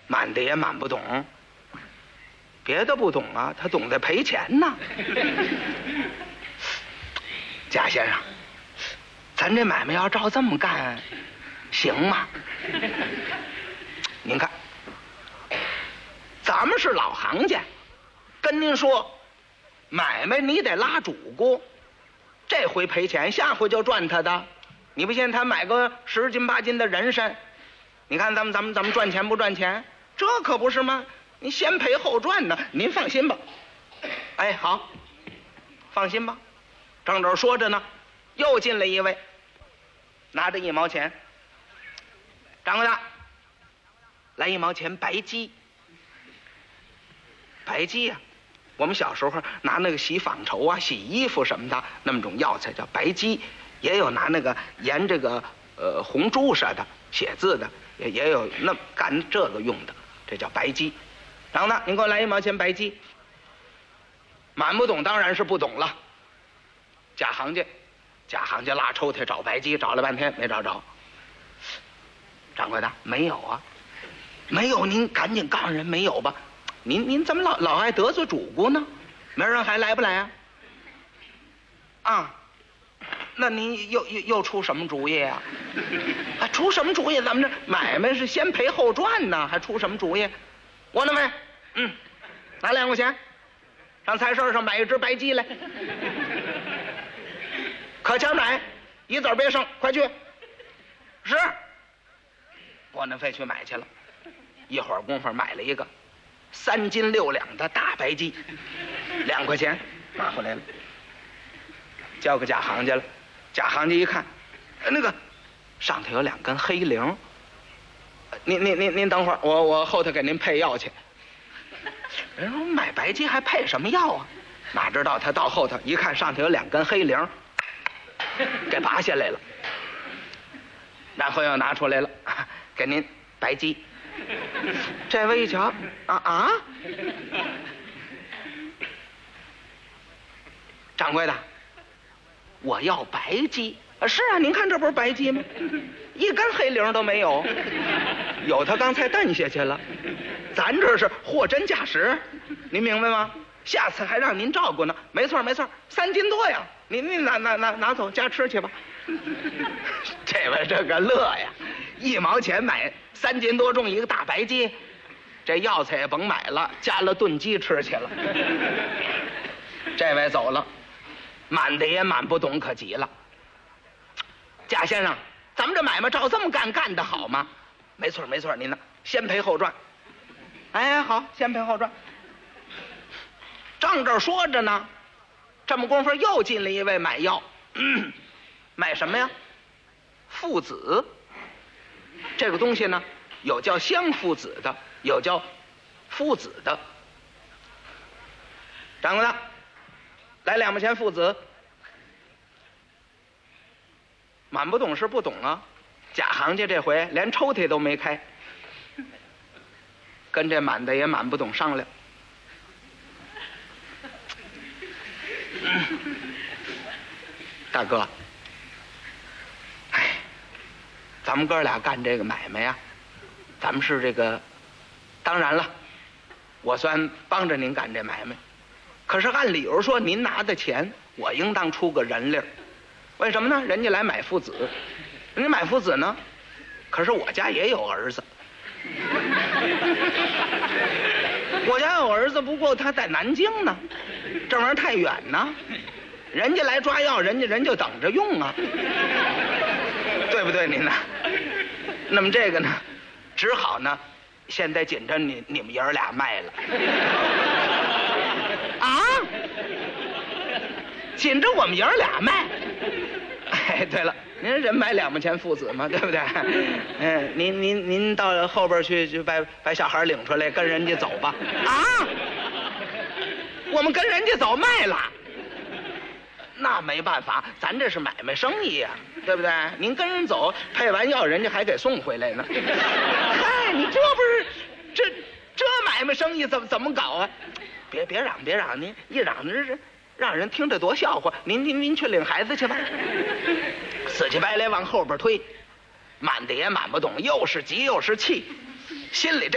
满的也满不懂，别的不懂啊，他懂得赔钱呢。贾先生，咱这买卖要照这么干，行吗？您看，咱们是老行家，跟您说，买卖你得拉主顾，这回赔钱，下回就赚他的。你不信他买个10斤8斤的人参，你看咱们赚钱不赚钱？这可不是吗？你先赔后赚呢，您放心吧。哎，好，放心吧。正这说着呢，又进来一位，拿着1毛钱。掌柜的，来1毛钱白鸡。白鸡呀，我们小时候拿那个洗纺绸啊、洗衣服什么的那么种药材叫白鸡，也有拿那个研这个红朱砂的写字的，也有那干这个用的，这叫白鸡。然后呢，您给我来1毛钱白鸡。满不懂当然是不懂了。假行家拉抽屉找白鸡，找了半天没找着。掌柜的，没有啊，没有，您赶紧告诉人没有吧。您怎么老爱得罪主顾呢？明儿还来不来啊？啊，那您又出什么主意啊？出什么主意？咱们这买卖是先赔后赚呢，还出什么主意？我呢没，拿2块钱，上菜市上买1只白鸡来，可钱买，1子别剩，快去。是，拨那费去买去了，一会儿功夫买了一个3斤6两的大白鸡，2块钱拿回来了，交给假行家了。假行家一看，那个上头有2根黑铃，您等会儿，我后头给您配药去。人说买白鸡还配什么药啊？哪知道他到后头一看，上头有2根黑铃，给拔下来了，然后又拿出来了，给您白鸡。这位一瞧，掌柜的，我要白鸡。是啊，您看这不是白鸡吗？1根黑铃都没有，有他刚才蹬下去了。咱这是货真价实，您明白吗？下次还让您照顾呢。没错，3斤多呀，您拿走家吃去吧。这位这个乐呀，1毛钱买3斤多重一个大白鸡，这药材也甭买了，加了炖鸡吃去了。这位走了，满的也满不懂，可急了。贾先生，咱们这买卖照这么干得好吗？没错，您呢先赔后赚。哎，好，先赔后赚。正这说着呢，这么功夫又进了一位买药，买什么呀？附子。这个东西呢，有叫香附子的，有叫附子的。掌柜的，来2毛钱附子。满不懂是不懂啊，假行家这回连抽屉都没开，跟这满的也满不懂商量。大哥，咱们哥俩干这个买卖呀，咱们是这个，当然了，我算帮着您干这买卖，可是按理由说，您拿的钱，我应当出个人力。为什么呢？人家来买父子，人家买父子呢，可是我家也有儿子，我家有儿子，不过他在南京呢，这玩意儿太远呢，人家来抓药，人就等着用啊，对不对您呢？那么这个呢，只好呢，现在紧着你们爷儿俩卖了啊，紧着我们爷儿俩卖。哎，对了，您人买2毛钱父子嘛，对不对？您到后边去把小孩领出来，跟人家走吧。啊，我们跟人家走卖了，那没办法，咱这是买卖生意呀，对不对？您跟人走，配完药，人家还给送回来呢。嗨，你这不是这买卖生意怎么搞啊？别嚷，您一嚷这是。让人听着多笑话！您去领孩子去吧。死乞白赖往后边推，满的也满不懂，又是急又是气，心里这。